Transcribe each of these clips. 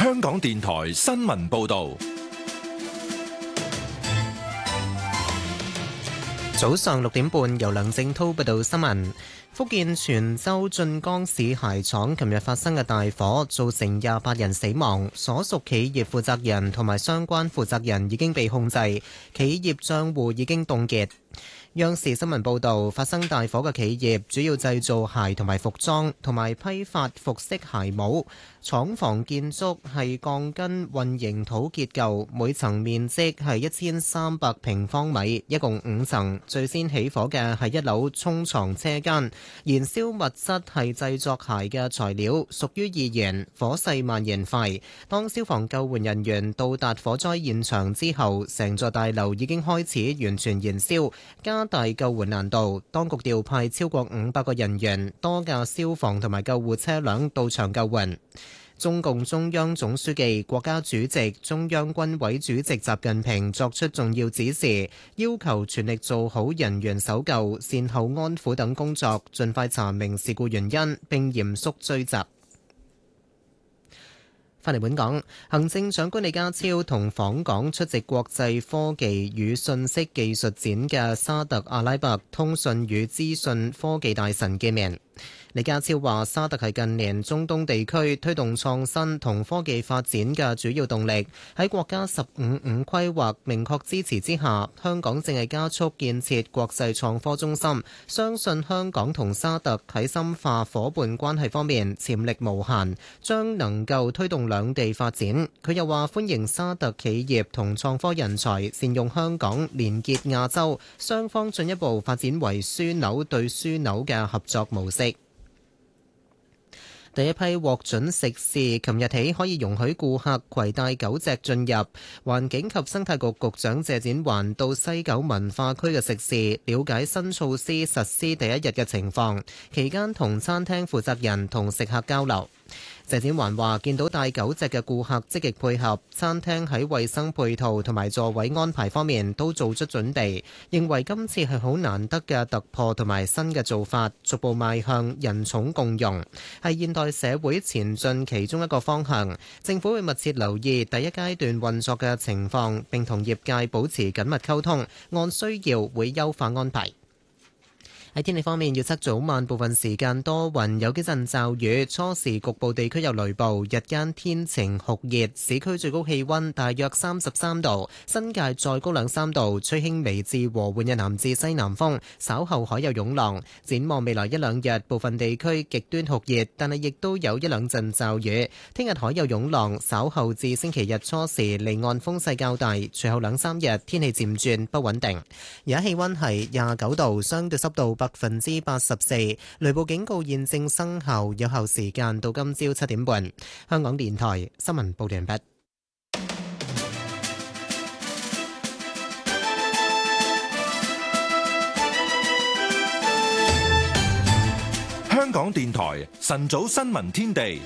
香港電台新聞報道。 早上6點半，由梁正濤報道新聞。福建泉州晉江市鞋廠琴日發生嘅大火，造成28人死亡，所屬企業負責人同埋相關負責人已經被控制，企業賬戶已經凍結。央視新聞報導，發生大火嘅企業主要製造鞋同埋服裝，同埋批發服飾鞋帽。廠房建築係鋼筋混凝土結構，每層面積係1300平方米，一共5層。最先起火嘅係一樓沖床車間，燃燒物質係製作鞋嘅材料，屬於易燃，火勢蔓延快。當消防救援人員到達火災現場之後，成座大樓已經開始完全燃燒，加大救援難度。當局調派超過500個人員、多架消防同埋救護車輛到場救援。中共中央總書記、國家主席、中央軍委主席習近平作出重要指示，要求全力做好人員搜救、善後安撫等工作，盡快查明事故原因，並嚴肅追責。返嚟本港，行政長官李家超同訪港出席國際科技與信息技術展嘅沙特阿拉伯通訊與資訊科技大臣見面。李家超話：沙特係近年中東地區推動創新同科技發展嘅主要動力。喺國家15+5規劃明確支持之下，香港正係加速建設國際創科中心。相信香港同沙特喺深化伙伴關係方面潛力無限，將能夠推動兩地發展。佢又話：歡迎沙特企業同創科人才善用香港，連結亞洲，雙方進一步發展為樞紐對樞紐嘅合作模式。第一批獲准食肆，琴日起可以容許顧客攜帶狗隻進入。環境及生態局局長謝展寰到西九文化區嘅食肆，了解新措施實施第一日嘅情況，期間同餐廳負責人同食客交流。謝展寰話：見到帶狗隻嘅顧客積極配合，餐廳喺衛生配套同埋座位安排方面都做出準備，認為今次係好難得嘅突破同埋新嘅做法，逐步邁向人寵共融，係現代社會前進其中一個方向。政府會密切留意第一階段運作嘅情況，並同業界保持緊密溝通，按需要會優化安排。喺天氣方面，預測早晚部分時間多雲，有幾陣驟雨，初時局部地區有雷暴，日間天晴酷熱，市區最高氣溫大約33度，新界再高2-3度，吹輕微至和緩嘅南至西南風，稍後海有湧浪。展望未來一兩日，部分地區極端酷熱，但係亦都有一兩陣驟雨。聽日海有湧浪，稍後至星期日初時離岸風勢較大，隨後2-3日天氣漸轉不穩定。而家氣溫係29度，相對濕度84%，雷暴警告現正生效，有效時間到今朝7點半。香港電台新聞報道完畢。 香港電台晨早新聞天地。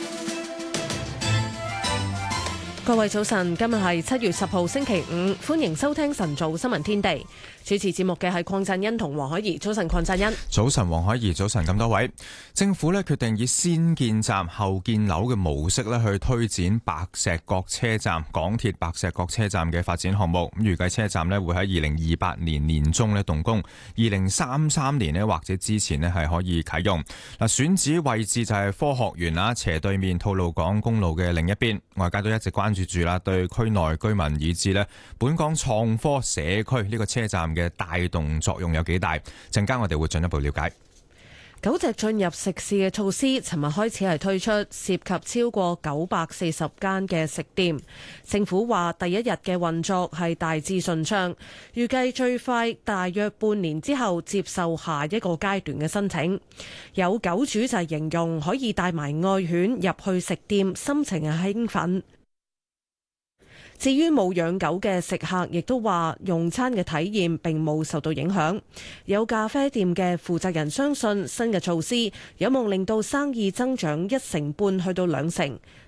各位早晨，今日係7月10號星期五，歡迎收聽晨早新聞天地。主持節目嘅係鄺振欣同黃海怡。早晨，鄺振欣。 早晨，黃海怡。早晨，咁多位。政府決定以先建站後建樓嘅模式去推展白石角車站，港鐵白石角車站嘅發展項目。咁預計車站會喺2028年年中動工，2033年或者之前係可以啟用。嗱，選址位置就係科學園啦，斜對面吐露港公路嘅另一邊。外界都一直關注住啦，對區內居民以至本港創科社區呢個車站嘅帶動作用有幾大？陣間我哋會進一步了解。 狗隻進入食肆嘅措施，尋日開始係推出，涉及超過940間嘅食店。政府話第一日嘅運作係大致順暢，預計最快大約半年之後接受下一個階段嘅申請。有狗主就係形容可以帶埋愛犬入去食店，心情係興奮。至於冇養狗嘅食客，亦都話用餐嘅體驗並冇受到影響。有咖啡店嘅負責人相信新嘅措施有望令到生意增長1成半去到2成。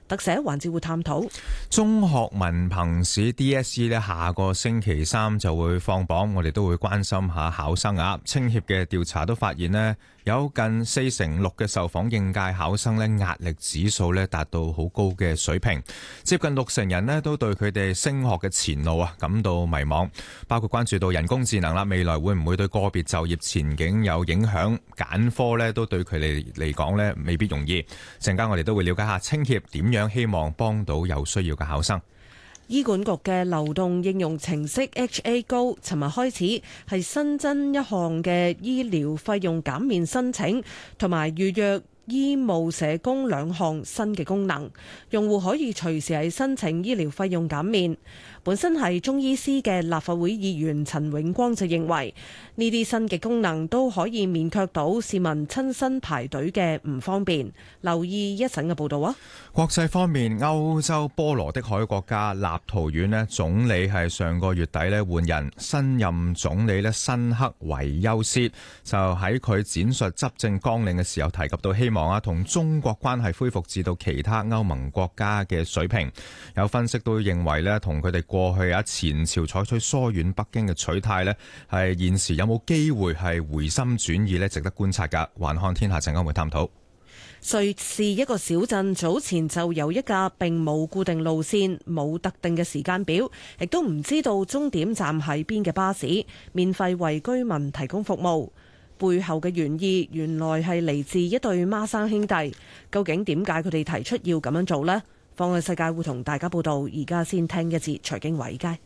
特寫環節會探討中學文憑試 DSE 呢，下個星期三就會放榜，我哋都會關心下考生啊。青協嘅調查都發現呢，有近46%嘅受訪應屆考生呢，壓力指數呢達到好高嘅水平，接近60%人呢都對佢哋升學嘅前路啊感到迷茫，包括關注到人工智能啦，未來會唔會對個別就業前景有影響？揀科呢都對佢哋嚟講呢未必容易。陣間我哋都會了解下青協點樣希望幫到有需要嘅考生。 醫管局嘅流動應用程式 HA Go， 尋日開始係新增一項嘅醫療費用減免申請，同埋預約醫務社工2項新嘅功能，用戶可以隨時係申請醫療費用減免。本身係中醫師嘅立法會議員陳永光就認為，呢啲新嘅功能都可以免卻到市民親身排隊嘅唔方便。留意一陣嘅報導啊！ 國際方面，歐洲波羅的海國家立陶宛呢總理係上個月底呢換人，新任總理呢辛克維優斯就喺佢展述執政綱領嘅時候提及到希望同中國關係恢復至到其他歐盟國家嘅水平。有分析都認為呢同佢哋過去前朝採取疏遠北京嘅取態呢係現時有冇機會係回心轉意呢值得觀察㗎。環看天下陣間會探討。 瑞士一個小鎮早前就有一架並冇固定路線、冇特定嘅時間表，亦都唔知道終點站喺邊嘅巴士，免費為居民提供服務。背後嘅原意原來係嚟自一對孖生兄弟。究竟點解佢哋提出要咁樣做呢？放眼世界會同大家報道。而家先聽一節財經華爾街。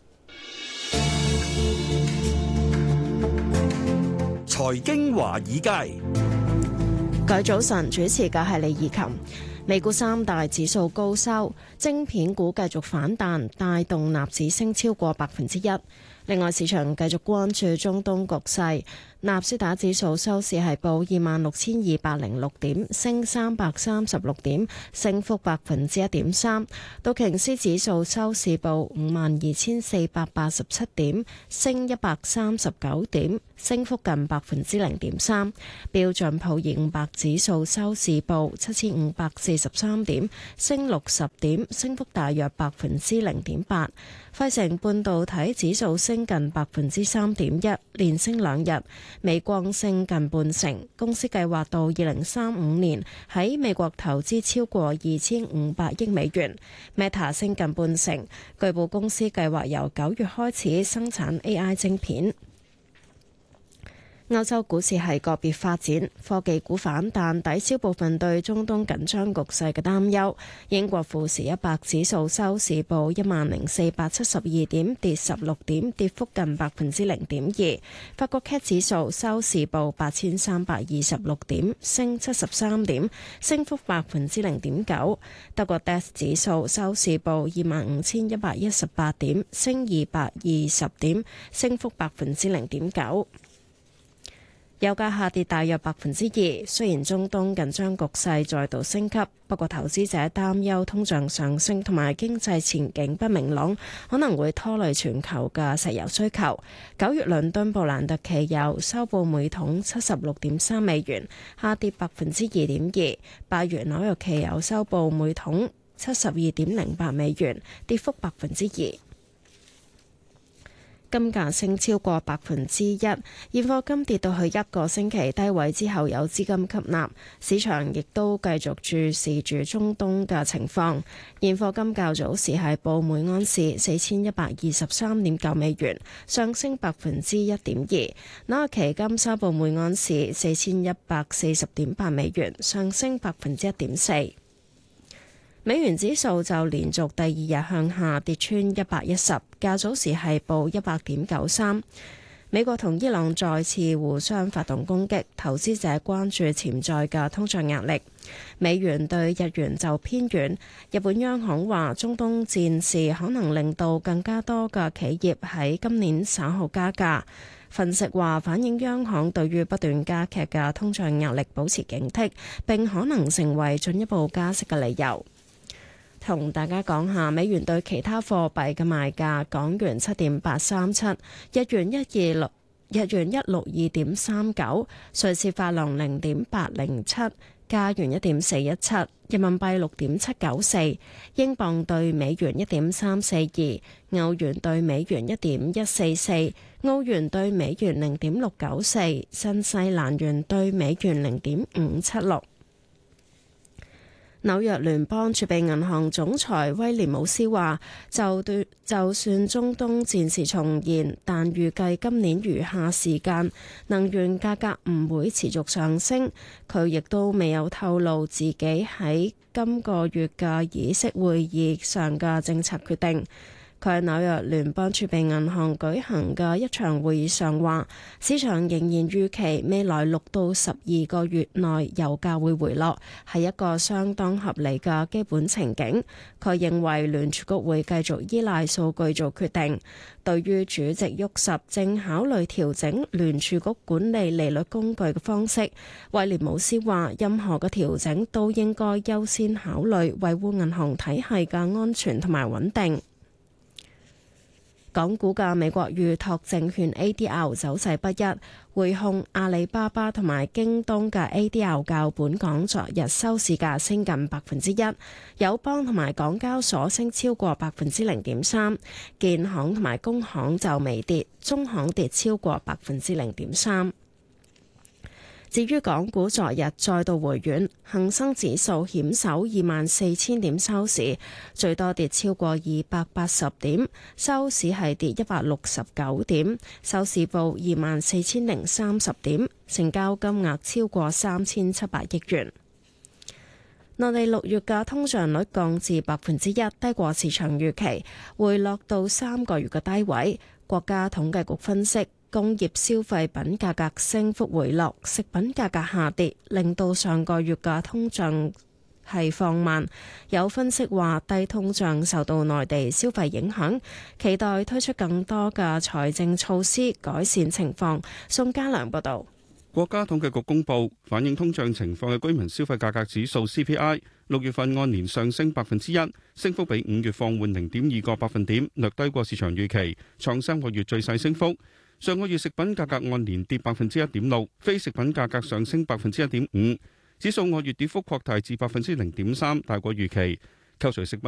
財經華爾街， 各位早晨，主持嘅係李怡琴。美股三大指數高收，晶片股繼續反彈，帶動納指升超過1%。另外，市場繼續關注中東局勢。納斯達指數收市係報26,206點，升336點，升幅1.3%。道瓊斯指數收市報52,487點，升139點，升幅近0.3%。標準普爾500指數收市報7,543點，升60點，升幅大約0.8%。費城半導體指數升近3.1%，連升2日。美光升近半成，公司計劃到2035年喺美國投資超過2,500億美元。Meta 升近半成，據報公司計劃由9月開始生產 AI 晶片。歐洲股市係個別發展，科技股反彈抵消部分對中東緊張局勢嘅擔憂。英國富時100指數收市報10,472點，跌16點，跌幅近0.2%。法國 CAC 指數收市報8,326點，升73點，升幅0.9%。德國 DAX 指數收市報25,118點，升220點，升幅0.9%。油價下跌大約2%，雖然中東緊張局勢再度升級，不過投資者擔憂通脹上升同埋經濟前景不明朗，可能會拖累全球嘅石油需求。9月倫敦布蘭特期油收報每桶76.3美元，下跌2.2%。8月紐約期油收報每桶72.08美元，跌幅2%。金價升超過1%，現貨金跌到去1個星期低位之後有資金吸納，市場亦都繼續注視住中東嘅情況。現貨金較早時係報每盎司4123.9美元，上升1.2%。紐約期金收報每盎司4140.8美元，上升1.4%。美元指數就連續第2日向下跌穿110，較早時係報100.93。美國同伊朗再次互相發動攻擊，投資者關注潛在嘅通脹壓力。美元對日元就偏軟。日本央行話，中東戰事可能令到更加多嘅企業喺今年稍後加價。分析話，反映央行對於不斷加劇嘅通脹壓力保持警惕，並可能成為進一步加息嘅理由。同大家講下美元對其他貨幣嘅賣價：港元7.837，日元162.39，瑞士法郎0.807， 加元1.417，人民幣6.794，英鎊對美元1.342，歐元對美元1.144，澳元對美元0.694，新西蘭元對美元0.576。紐約聯邦儲備銀行總裁威廉姆斯話：就算中東戰事重現，但預計今年餘下時間能源價格唔會持續上升。佢亦都未有透露自己喺今個月嘅議息會議上嘅政策決定。佢喺紐約聯邦儲備銀行舉行嘅一場會議上話，市場仍然預期未來6到12個月內油價會回落，係一個相當合理嘅基本情景。佢認為聯儲局會繼續依賴數據做決定。對於主席沃什正考慮調整聯儲局管理利率工具嘅方式，威廉姆斯話，任何嘅調整都應該優先考慮維護銀行體系嘅安全同埋穩定。港股嘅美國預託證券 ADR 走勢不一，匯控、阿里巴巴同埋京東嘅 ADR 較本港昨日收市價升近1%，友邦同埋港交所升超過0.3%，建行同埋工行就微跌，中行跌超過0.3%。至於港股昨日再度回軟，恒生指數險守24,000點收市，最多跌超過280點，收市係跌169點，收市報24,030點，成交金額超過3,700億元。內地6月嘅通脹率降至1%，低過市場預期，回落到3個月嘅低位。國家統計局分析，工業消費品價格升幅回落，食品價格下跌，令到上個月嘅通脹係放慢。有分析話，低通脹受到內地消費影響，期待推出更多嘅財政措施改善情況。宋家良報導。 國家統計局公布反映通脹情況嘅居民消費價格指數 CPI， 6月份按年上升1%，升幅比5月放緩0.2個百分點，略低過市場預期，創3個月最細升幅。上個月食品價格按年跌1.6%，非食品價格上升1.5%，指數按月跌幅擴大至0.3%，大過預期。扣除食品